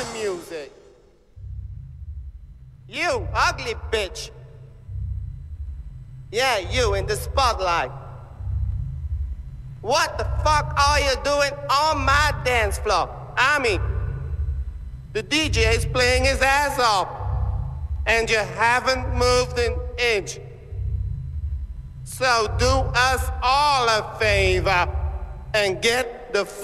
the music. You, ugly bitch. Yeah, you in the spotlight. What the fuck are you doing on my dance floor? I mean, the DJ is playing his ass off, and you haven't moved an inch. So do us all a favor and get the fuck